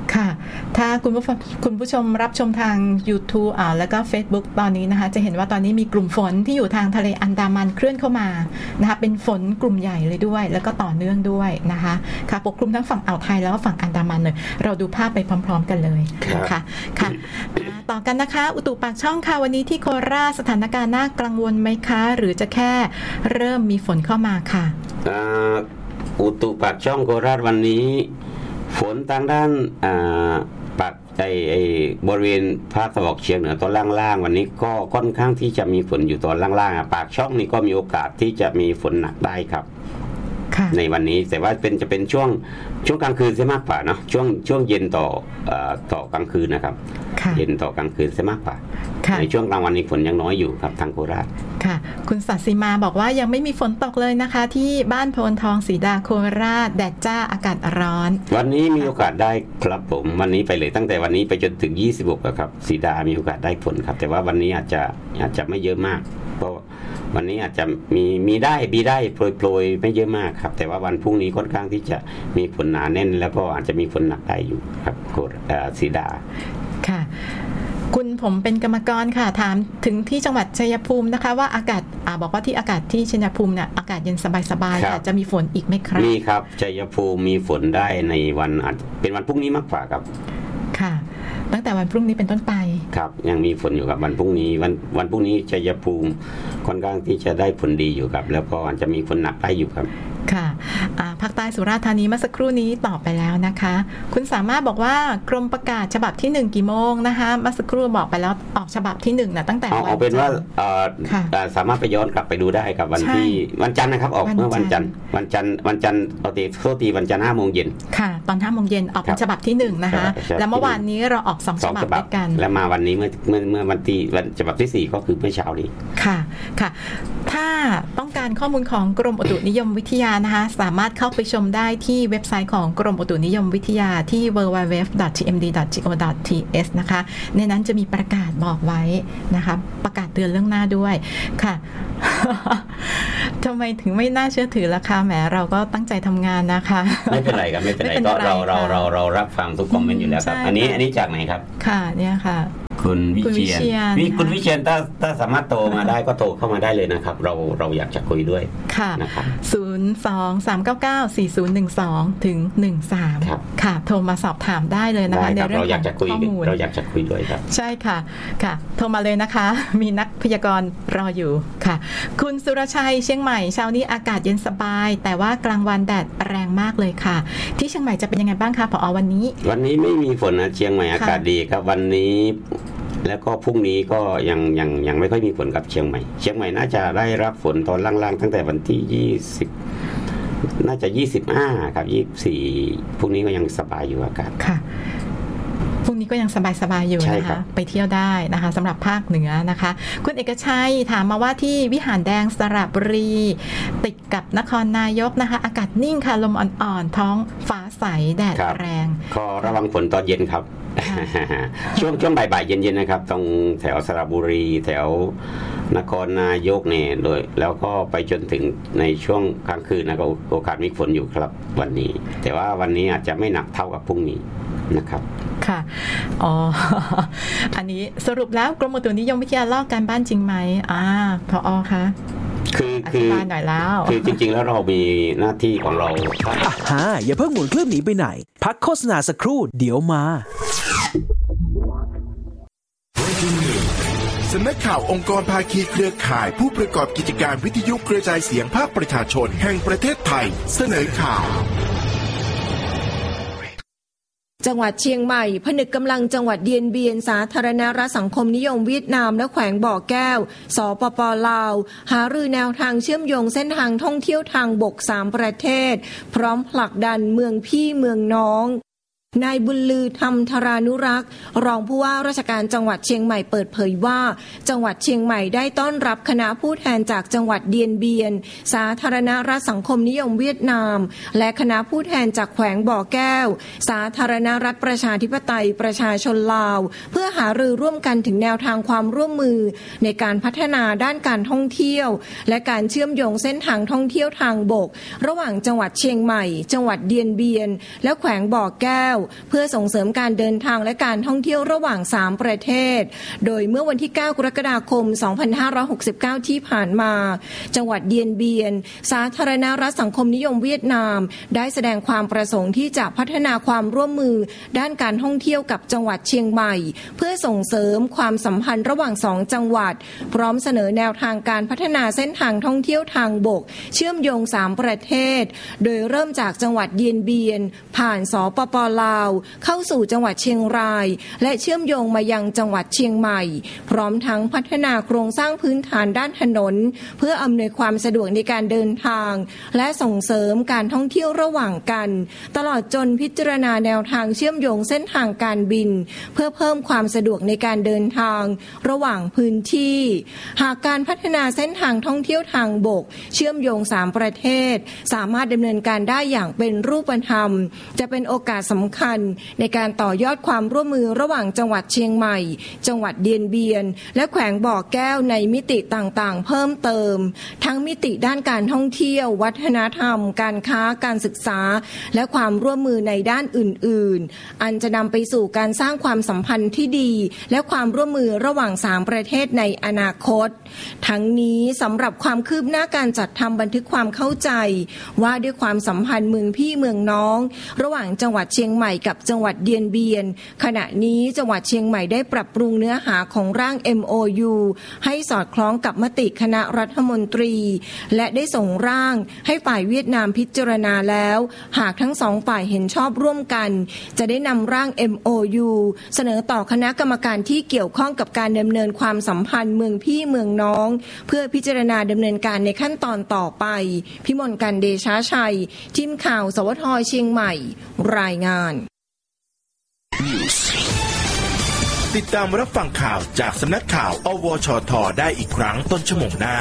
ค่ะถ้าคุณผู้ฟังคุณผู้ชมรับชมทาง YouTube อ่าแล้วก็ Facebook ตอนนี้นะคะจะเห็นว่าตอนนี้มีกลุ่มฝนที่อยู่ทางทะเลอันดามันเคลื่อนเข้ามานะคะเป็นฝนกลุ่มใหญ่เลยด้วยแล้วก็ต่อเนื่องด้วยนะคะค่ะปกคลุมทั้งฝั่งอ่าวไทยแล้วก็ฝั่งอันดามันเลยเราดูภาพไปพร้อมๆกันเลยนะคะค่ะต่อกันนะคะอุตุปากช่องค่ะวันนี้ที่โคราชสถานการณ์น่ากังวลไหมคะหรือจะแค่เริ่มมีฝนเข้ามาค่ะอุตุปากช่องโคราชวันนี้ฝนทางด้านปากไอไอบริเวณภาคตะวันออกเฉียงเหนือตอนล่างๆวันนี้ก็ค่อนข้างที่จะมีฝนอยู่ตอนล่างๆปากช่องนี้ก็มีโอกาสที่จะมีฝนหนักได้ครับในวันนี้แต่ว่าเป็นจะเป็นช่วงช่วงกลางคืนซะมากกว่าเนาะช่วงช่วงเย็นต่อเอ่อต่อกลางคืนนะครับเย็นต่อกลางคืนซะมากกว่าในช่วงกลางวันนี้ฝนยังน้อยอยู่ครับทางโคราชค่ะคุณศศิมาบอกว่ายังไม่มีฝนตกเลยนะคะที่บ้านโพนทองศรีดาโคราชแดดจ้าอากาศร้อนวันนี้มีโอกาสได้ครับผมวันนี้ไปเลยตั้งแต่วันนี้ไปจนถึงยี่สิบหกครับศรีดามีโอกาสได้ฝนครับแต่ว่าวันนี้อาจจะอาจจะไม่เยอะมากเพราะวันนี้อาจจะมีมีได้มีได้โปรยๆไม่เยอะมากครับแต่ว่าวันพรุ่งนี้ค่อนข้างที่จะมีฝนหนาแน่นแล้วก็อาจจะมีฝนหนักได้อยู่ครับโคราชศรีดาค่ะคุณผมเป็นกรรมกรค่ะถามถึงที่จังหวัดชัยภูมินะคะว่าอากาศอ่าบอกว่าที่อากาศที่ชัยภูมิเนี่ยอากาศเย็นสบายๆค่ะจะมีฝนอีกไหมครับมีครับชัยภูมิมีฝนได้ในวันอาจเป็นวันพรุ่งนี้มากกว่าครับค่ะตั้งแต่วันพรุ่งนี้เป็นต้นไปครับยังมีฝนอยู่ครับวันพรุ่งนี้วันวันพรุ่งนี้ชัยภูมิค่อนข้างที่จะได้ฝนดีอยู่ครับแล้วก็อาจจะมีฝนหนักได้อยู่ครับค่ะภาคใต้สุราษฎร์ธานีเมื่อสักครู่นี้ตอบไปแล้วนะคะคุณสามารถบอกว่ากรมประกาศฉบับที่หนึ่งกี่โมงนะคะเมื่อสักครู่บอกไปแล้วออกฉบับที่หนึ่งนะตั้งแต่วันเอาเป็นว่าสามารถไปย้อนกลับไปดูได้ครับวันที่วันจันทร์นะครับออกเมื่อวันจันทร์วันจันทร์วันจันทร์เอาตีโทษทีวันจันทร์ห้าโมงเย็นค่ะตอนห้าโมงเย็นออกเป็นฉบับที่หนึ่งนะคะแล้วเมื่อวานนี้เราออกสองฉบับด้วยกันแล้วมาวันนี้เมื่อเมื่อเมื่อวันที่วันฉบับที่สี่ก็คือเมื่อเช้านี้ค่ะค่ะถ้าต้องการข้อมูลของกรมอุตุนิยมวิทยานะคะสามารถเข้าไปชมได้ที่เว็บไซต์ของกรมอุตุนิยมวิทยาที่ ดับเบิลยู ดับเบิลยู ดับเบิลยู ดอท ที เอ็ม ดี ดอท จี โอ ดอท ที เอส นะคะในนั้นจะมีประกาศบอกไว้นะคะประกาศเตือนเรื่องหน้าด้วยค่ะ ทำไมถึงไม่น่าเชื่อถือล่ะคะแหมเราก็ตั้งใจทำงานนะคะไม่เป็นไรครับไม่เป็นไรก็เราเราเราเรารับฟังทุกคอมเมนต์อยู่แล้วครับอันนี้อันนี้จากไหนครับค่ะเนี่ยค่ะคุณวิเชียรวิคุณวิเชียรถ้าถ้าสามารถโทรมาได้ก็โทรเข้ามาได้เลยนะครับเราเราอยากจะคุยด้วยค่ะนะครับศูนย์ สอง สาม เก้า เก้า สี่ ศูนย์ หนึ่ง สอง ถึง หนึ่ง สาม ค่ะโทรมาสอบถามได้เลยนะคะในเรื่องของข้อมูลเราอยากจะคุยด้วยครับใช่ค่ะค่ะโทรมาเลยนะคะมีนักพยากรณ์รออยู่ค่ะคุณสุรชัยเชียงใหม่เช้านี้อากาศเย็นสบายแต่ว่ากลางวันแดดแรงมากเลยค่ะที่เชียงใหม่จะเป็นยังไงบ้างคะผอ.วันนี้วันนี้ไม่มีฝนนะเชียงใหม่อากาศดีครับวันนี้แล้วก็พรุ่งนี้ก็ยังยังยังไม่ค่อยมีฝนกับเชียงใหม่เชียงใหม่น่าจะได้รับฝนตอนล่างๆตั้งแต่วันที่ยี่สิบน่าจะยี่สิบห้าครับยี่สิบสี่พรุ่งนี้ก็ยังสบายอยู่อากาศค่ะพรุ่งนี้ก็ยังสบายๆอยู่นะคะไปเที่ยวได้นะคะสำหรับภาคเหนือนะคะคุณเอกชัยถามมาว่าที่วิหารแดงสระบุรีติดกับนครนายกนะคะอากาศนิ่งค่ะลมอ่อนๆท้องฟ้าใสแดดแรงก็ระวังฝนตอนเย็นครับช่วงช่วงบ่ายๆเย็นๆนะครับตรงแถวสระบุรีแถวนครนายกเนี่ยโดยแล้วก็ไปจนถึงในช่วงกลางคืนนะก็โอกาสมีฝนอยู่ครับวันนี้แต่ว่าวันนี้อาจจะไม่หนักเท่ากับพรุ่งนี้นะครับค่ะอ๋ออันนี้สรุปแล้วกรมอุตุนิยมวิทยาลอกการบ้านจริงไหมอ่าผอ.คะคือคือหน่อยแล้วคือจริงๆแล้วเรามีหน้าที่ของเราอ่าอย่าเพิ่งหมุนเครื่องหนีไปไหนพักโฆษณาสักครู่เดี๋ยวมาสำนักข่าวองค์กรภาคีเครือข่ายผู้ประกอบกิจการวิทยุกระจายเสียงภาคประชาชนแห่งประเทศไทยเสนอข่าวจังหวัดเชียงใหม่ผนึกกำลังจังหวัดเดียนเบียนสาธารณรัฐสังคมนิยมเวียดนามและแขวงบ่อแก้วสปป.ลาวหารือแนวทางเชื่อมโยงเส้นทางท่องเที่ยวทางบกสามประเทศพร้อมผลักดันเมืองพี่เมืองน้องนายบุญลือธรรมธรานุรักษ์รองผู้ว่าราชการจังหวัดเชียงใหม่เปิดเผยว่าจังหวัดเชียงใหม่ได้ต้อนรับคณะผู้แทนจากจังหวัดเดียนเบียนสาธารณรัฐสังคมนิยมเวียดนามและคณะผู้แทนจากแขวงบ่อแก้วสาธารณรัฐประชาธิปไตยประชาชนลาวเพื่อหารือร่วมกันถึงแนวทางความร่วมมือในการพัฒนาด้านการท่องเที่ยวและการเชื่อมโยงเส้นทางท่องเที่ยวทางบกระหว่างจังหวัดเชียงใหม่จังหวัดเดียนเบียนและแขวงบ่อแก้วเพื่อส่งเสริมการเดินทางและการท่องเที่ยวระหว่างสามประเทศโดยเมื่อวันที่เก้ากรกฎาคมสองพันห้าร้อยหกสิบเก้าที่ผ่านมาจังหวัดเดียนเบียนสาธารณรัฐสังคมนิยมเวียดนามได้แสดงความประสงค์ที่จะพัฒนาความร่วมมือด้านการท่องเที่ยวกับจังหวัดเชียงใหม่เพื่อส่งเสริมความสัมพันธ์ระหว่างสองจังหวัดพร้อมเสนอแนวทางการพัฒนาเส้นทางท่องเที่ยวทางบกเชื่อมโยงสามประเทศโดยเริ่มจากจังหวัดเดียนเบียนผ่านสปป.ลาวเข้าสู่จังหวัดเชียงรายและเชื่อมโยงมายังจังหวัดเชียงใหม่พร้อมทั้งพัฒนาโครงสร้างพื้นฐานด้านถนนเพื่ออำนวยความสะดวกในการเดินทางและส่งเสริมการท่องเที่ยวระหว่างกันตลอดจนพิจารณาแนวทางเชื่อมโยงเส้นทางการบินเพื่อเพิ่มความสะดวกในการเดินทางระหว่างพื้นที่หากการพัฒนาเส้นทางท่องเที่ยวทางบกเชื่อมโยงสามประเทศสามารถดำเนินการได้อย่างเป็นรูปธรรมจะเป็นโอกาสสำคัญในการต่อยอดความร่วมมือระหว่างจังหวัดเชียงใหม่จังหวัดเดียนเบียนและแขวงบ่อแก้วในมิติต่างๆเพิ่มเติมทั้งมิติด้านการท่องเที่ยววัฒนธรรมการค้าการศึกษาและความร่วมมือในด้านอื่นๆอันจะนำไปสู่การสร้างความสัมพันธ์ที่ดีและความร่วมมือระหว่างสามประเทศในอนาคตทั้งนี้สำหรับความคืบหน้าการจัดทำบันทึกความเข้าใจว่าด้วยความสัมพันธ์เมืองพี่เมืองน้องระหว่างจังหวัดเชียงใหม่กับจังหวัดเดียนเบียนขณะนี้จังหวัดเชียงใหม่ได้ปรับปรุงเนื้อหาของร่าง เอ็ม โอ ยู ให้สอดคล้องกับมติคณะรัฐมนตรีและได้ส่งร่างให้ฝ่ายเวียดนามพิจารณาแล้วหากทั้งสองฝ่ายเห็นชอบร่วมกันจะได้นำร่าง เอ็ม โอ ยู เสนอต่อคณะกรรมการที่เกี่ยวข้องกับการดำเนินความสัมพันธ์เมืองพี่เมืองน้องเพื่อพิจารณาดำเนินการในขั้นตอนต่อไปพิมลกันเดชาชัยทีมข่าวสวทเชียงใหม่รายงานติดตามรับฟังข่าวจากสำนักข่าวอวชทได้อีกครั้งต้นชั่วโมงหน้า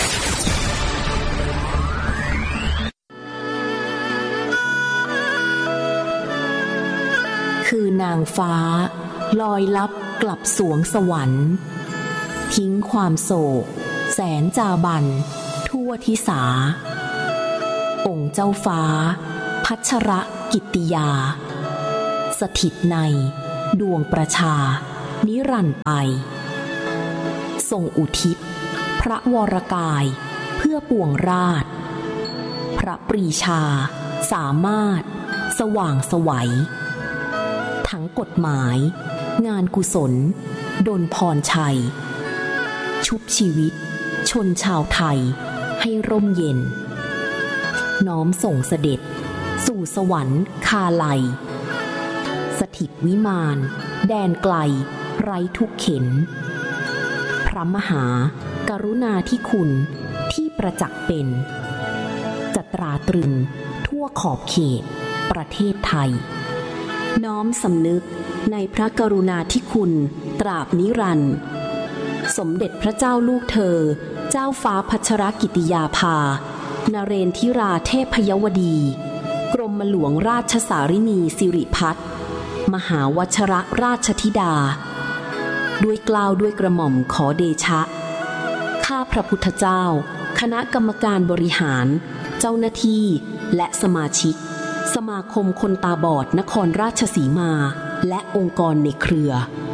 คือนางฟ้าลอยลับกลับสวงสวรรค์ทิ้งความโศกแสนจาบันทั่วทิสาองค์เจ้าฟ้าพัชรกิตติยาสถิตในดวงประชานิรันดร์ไปทรงอุทิศพระวรกายเพื่อปวงราชพระปรีชาสามารถสว่างไสวทั้งกฎหมายงานกุศลดลพรชัยชุบชีวิตชนชาวไทยให้ร่มเย็นน้อมส่งเสด็จสู่สวรรค์คาไลสถิตวิมานแดนไกลไร้ทุกเข็นพระมหากรุณาธิคุณที่ประจักษ์เป็นจะตราตรึงทั่วขอบเขตประเทศไทยน้อมสำนึกในพระกรุณาธิคุณตราบนิรันดร์สมเด็จพระเจ้าลูกเธอเจ้าฟ้าพัชรกิติยาภานเรนทิราเทพยวดีกรมหลวงราชสารินีสิริพัฒน์มหาวชรราชธิดาด้วยเกล้าด้วยกระหม่อมขอเดชะข้าพระพุทธเจ้าคณะกรรมการบริหารเจ้าหน้าที่และสมาชิกสมาคมคนตาบอดนครราชสีมาและองค์กรในเครือ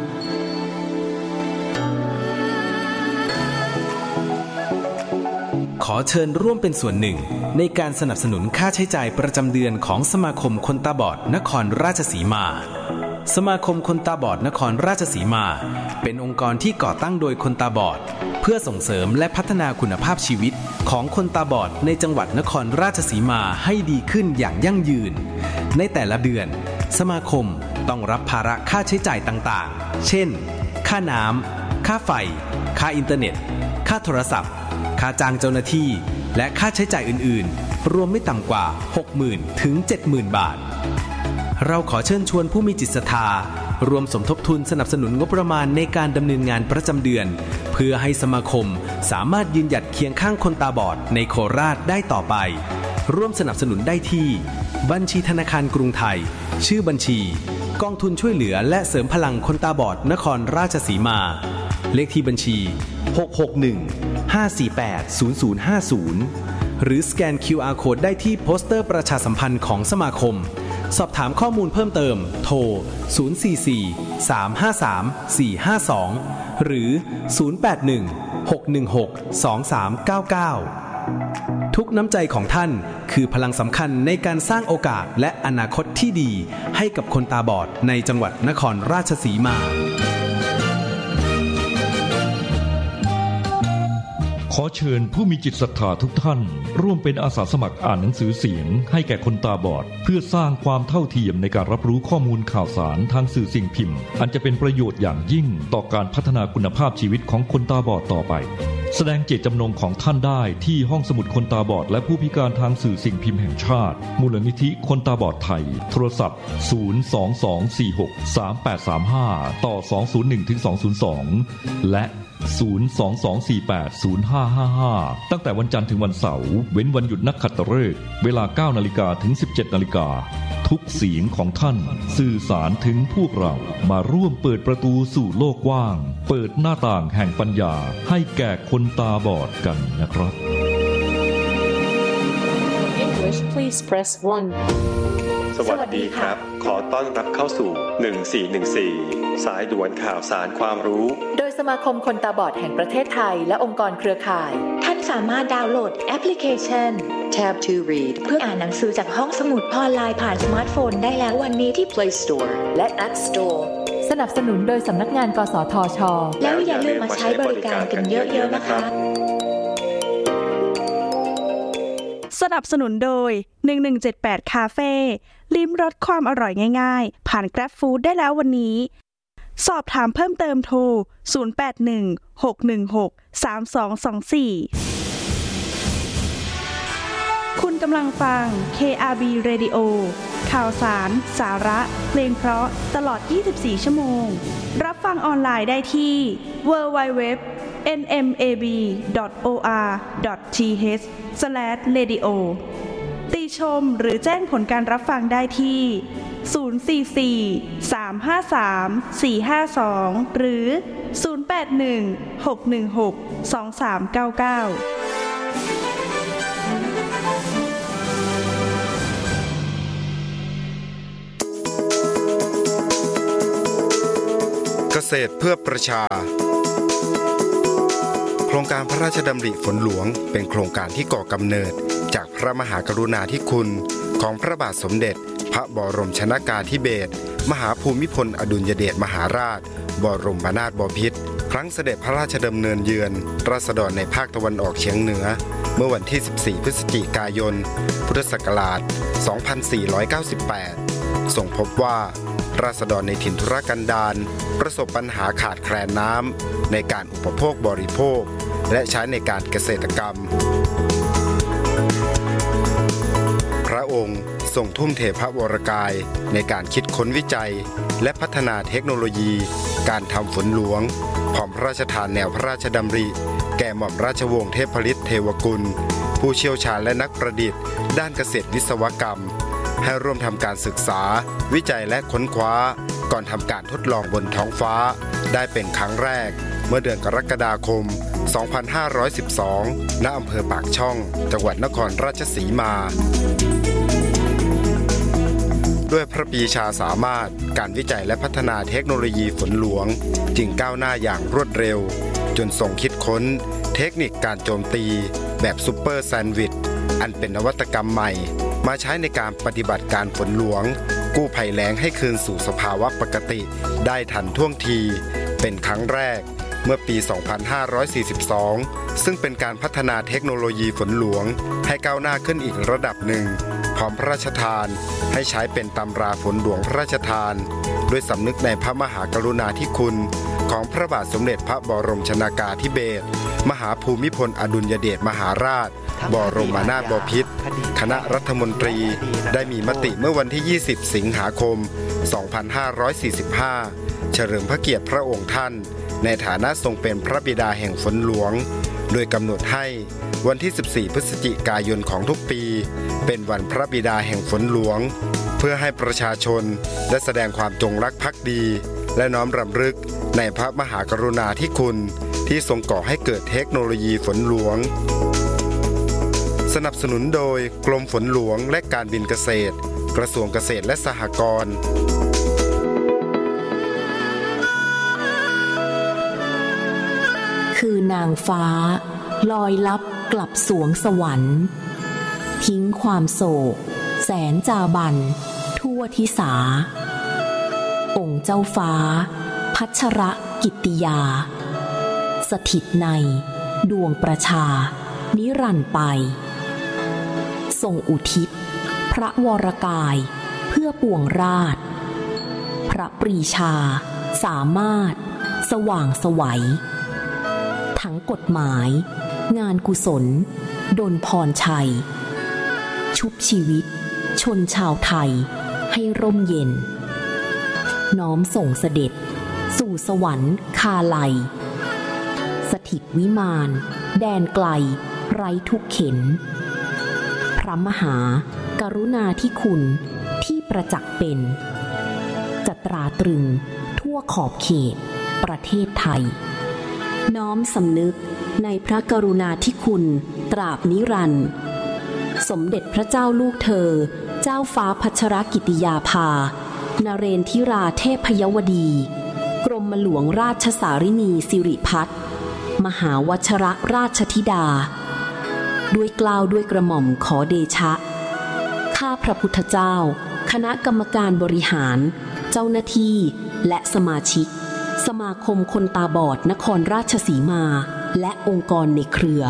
ขอเชิญร่วมเป็นส่วนหนึ่งในการสนับสนุนค่าใช้จ่ายประจำเดือนของสมาคมคนตาบอดนครราชสีมาสมาคมคนตาบอดนครราชสีมาเป็นองค์กรที่ก่อตั้งโดยคนตาบอดเพื่อส่งเสริมและพัฒนาคุณภาพชีวิตของคนตาบอดในจังหวัดนครราชสีมาให้ดีขึ้นอย่างยั่งยืนในแต่ละเดือนสมาคมต้องรับภาระค่าใช้จ่ายต่างๆเช่นค่าน้ำค่าไฟค่าอินเทอร์เน็ตค่าโทรศัพท์ค่าจ้างเจ้าหน้าที่และค่าใช้จ่ายอื่นๆรวมไม่ต่ำกว่า หกหมื่น ถึง เจ็ดหมื่น บาทเราขอเชิญชวนผู้มีจิตศรัทธารวมสมทบทุนสนับสนุนงบประมาณในการดำเนินงานประจำเดือนเพื่อให้สมาคมสามารถยืนหยัดเคียงข้างคนตาบอดในโคราชได้ต่อไปร่วมสนับสนุนได้ที่บัญชีธนาคารกรุงไทยชื่อบัญชีกองทุนช่วยเหลือและเสริมพลังคนตาบอดนครราชสีมาเลขที่บัญชีหก หก หนึ่ง ห้า สี่ แปด ศูนย์ ศูนย์ ห้า ศูนย์หรือสแกน คิว อาร์ Code ได้ที่โปสเตอร์ประชาสัมพันธ์ของสมาคมสอบถามข้อมูลเพิ่มเติมโทรศูนย์ สี่ สี่ สาม ห้า สาม สี่ ห้า สองหรือศูนย์ แปด หนึ่ง หก หนึ่ง หก สอง สาม เก้า เก้าทุกน้ำใจของท่านคือพลังสำคัญในการสร้างโอกาสและอนาคตที่ดีให้กับคนตาบอดในจังหวัดนครราชสีมาขอเชิญผู้มีจิตศรัทธาทุกท่านร่วมเป็นอาสาสมัครอ่านหนังสือเสียงให้แก่คนตาบอดเพื่อสร้างความเท่าเทียมในการรับรู้ข้อมูลข่าวสารทางสื่อสิ่งพิมพ์อันจะเป็นประโยชน์อย่างยิ่งต่อการพัฒนาคุณภาพชีวิตของคนตาบอดต่อไปแสดงเจตจำนงของท่านได้ที่ห้องสมุดคนตาบอดและผู้พิการทางสื่อสิ่งพิมพ์แห่งชาติมูลนิธิคนตาบอดไทยโทรศัพท์ศูนย์ สอง สอง สี่ หก สาม แปด สาม ห้าต่อสอง ศูนย์ หนึ่ง ถึง สอง ศูนย์ สองและศูนย์ สอง สอง สี่ แปด ศูนย์ ห้า ห้า ห้าตั้งแต่วันจันทร์ถึงวันเสาร์เว้นวันหยุดนักขัตฤกษ์เวลา เก้า นาฬิกาถึง สิบเจ็ด นาฬิกาทุกเสียงของท่านสื่อสารถึงพวกเรามาร่วมเปิดประตูสู่โลกกว้างเปิดหน้าต่างแห่งปัญญาให้แก่คนตาบอดกันนะครับ English please press one สวัสดีครับขอต้อนรับเข้าสู่หนึ่งสี่หนึ่งสี่สายด่วนข่าวสารความรู้โดยสมาคมคนตาบอดแห่งประเทศไทยและองค์กรเครือข่ายท่านสามารถดาวน์โหลดแอปพลิเคชัน Tab to Read เพื่ออ่านหนังสือจากห้องสมุดออนไลน์ผ่านสมาร์ทโฟนได้แล้ววันนี้ที่ Play Store และ App Store สนับสนุนโดยสำนักงานกสทช.แล้วอย่าลืมมาใช้บริการกันเยอะๆนะคะสนับสนุนโดยหนึ่งหนึ่งเจ็ดแปดคาเฟ่ลิ้มรสความอร่อยง่ายๆผ่าน Grab Food ได้แล้ววันนี้สอบถามเพิ่มเติมโทรศูนย์ แปด หนึ่ง หก หนึ่ง หก สาม สอง สอง สี่คุณกำลังฟัง เค อาร์ บี Radio ข่าวสารสาระเพลงเพราะตลอดยี่สิบสี่ชั่วโมงรับฟังออนไลน์ได้ที่ ดับเบิลยู ดับเบิลยู ดับเบิลยู ดอท เอ็น เอ็ม เอ บี ดอท โอ อาร์ ดอท ที เอช สแลช เรดิโอ ติชมหรือแจ้งผลการรับฟังได้ที่ศูนย์ สี่ สี่ สาม ห้า สาม สี่ ห้า สองหรือศูนย์ แปด หนึ่ง หก หนึ่ง หก สอง สาม เก้า เก้าเกษตรเพื่อประชาโครงการพระราชดำริฝนหลวงเป็นโครงการที่ก่อกำเนิดจากพระมหากรุณาธิคุณของพระบาทสมเด็จพระบรมชนกาธิเบศรมหาภูมิพลอดุลยเดชมหาราชบรมนาถบพิตรครั้งเสด็จพระราชดำเนินเยือนราษฎรในภาคตะวันออกเฉียงเหนือเมื่อวันที่สิบสี่พฤศจิกายนพุทธศักราชสองพันสี่ร้อยเก้าสิบแปดทรงพบว่าราษฎรในถิ่นทุรกันดารประสบปัญหาขาดแคลนน้ำในการอุปโภคบริโภคและใช้ในการเกษตรกรรมพระองค์ทรงทุ่มเทพระวรกายในการคิดค้นวิจัยและพัฒนาเทคโนโลยีการทำฝนหลวงพร้อมพระราชทานแนวพระราชดำริแก่หม่อมราชวงศ์เทพฤทธิ์เทวกุลผู้เชี่ยวชาญและนักประดิษฐ์ด้านเกษตรวิศวกรรมให้ร่วมทำการศึกษาวิจัยและค้นคว้าก่อนทำการทดลองบนท้องฟ้าได้เป็นครั้งแรกเมื่อเดือนกรกฎาคมสองพันห้าร้อยสิบสอง ณ อำเภอปากช่องจังหวัดนครราชสีมาด้วยพระปรีชาสามารถการวิจัยและพัฒนาเทคโนโลยีฝนหลวงจึงก้าวหน้าอย่างรวดเร็วจนทรงคิดค้นเทคนิคการโจมตีแบบซุปเปอร์แซนด์วิชอันเป็นนวัตกรรมใหม่มาใช้ในการปฏิบัติการฝนหลวงกู้ภัยแล้งให้คืนสู่สภาวะปกติได้ทันท่วงทีเป็นครั้งแรกเมื่อปี สองพันห้าร้อยสี่สิบสอง ซึ่งเป็นการพัฒนาเทคโนโลยีฝนหลวงให้ก้าวหน้าขึ้นอีกระดับหนึ่งพร้อมพระราชทานให้ใช้เป็นตำราฝนหลวงพระราชทานด้วยสำนึกในพระมหากรุณาธิคุณของพระบาทสมเด็จพระบรมชนกาธิเบศรมหาภูมิพลอดุลยเดชมหาราชบรมนาถบพิตรคณะรัฐมนตรีได้มีมติเมื่อวันที่ยี่สิบสิงหาคมสองพันห้าร้อยสี่สิบห้าเฉลิมพระเกียรติพระองค์ท่านในฐานะทรงเป็นพระบิดาแห่งฝนหลวงโดยกำหนดให้วันที่สิบสี่พฤศจิกายนของทุกปีเป็นวันพระบิดาแห่งฝนหลวงเพื่อให้ประชาชนได้แสดงความจงรักภักดีและน้อมรำลึกในพระมหากรุณาธิคุณที่ทรงก่อให้เกิดเทคโนโลยีฝนหลวงสนับสนุนโดยกรมฝนหลวงและการบินเกษตรกระทรวงเกษตรและสหกรณ์คือนางฟ้าลอยลับกลับสวงสวรรค์ทิ้งความโศกแสนจาบันทั่วทิสาองค์เจ้าฟ้าพัชรกิตติยาสถิตในดวงประชานิรันดร์ไปทรงอุทิศพระวรกายเพื่อปวงราชพระปรีชาสามารถสว่างไสวทั้งกฎหมายงานกุศลดลพรชัยชุบชีวิตชนชาวไทยให้ร่มเย็นน้อมส่งเสด็จสู่สวรรค์คาไลสถิตวิมานแดนไกลไร้ทุกเข็นพระมหากรุณาธิคุณที่ประจักษ์เป็นจะตราตรึงทั่วขอบเขตประเทศไทยน้อมสำนึกในพระกรุณาธิคุณตราบนิรันดร์สมเด็จพระเจ้าลูกเธอเจ้าฟ้าพัชรกิติยาภานเรนทิราเทพยวดีกรมหลวงราชสารินีสิริพัฒน์มหาวชรราชธิดาด้วยเกล้าด้วยกระหม่อมขอเดชะข้าพระพุทธเจ้าคณะกรรมการบริหารเจ้าหน้าที่และสมาชิกสมาคมคนตาบอดนครราชสีมาและองค์กรในเครือ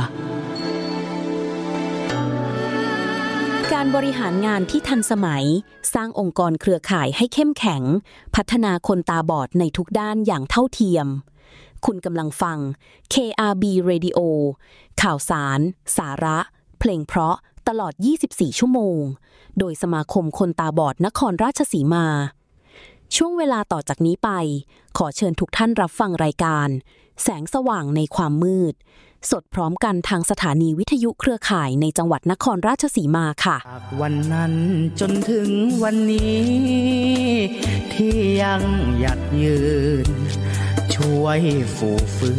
การบริหารงานที่ทันสมัยสร้างองค์กรเครือข่ายให้เข้มแข็งพัฒนาคนตาบอดในทุกด้านอย่างเท่าเทียมคุณกำลังฟัง เค อาร์ บี Radio ข่าวสารสาระเพลงเพราะตลอดยี่สิบสี่ชั่วโมงโดยสมาคมคนตาบอดนครราชสีมาช่วงเวลาต่อจากนี้ไปขอเชิญทุกท่านรับฟังรายการแสงสว่างในความมืดสดพร้อมกันทางสถานีวิทยุเครือข่ายในจังหวัดนครราชสีมาค่ะจากวันนั้นจนถึงวันนี้ที่ยังหยัดยืนช่วยฟูฟื้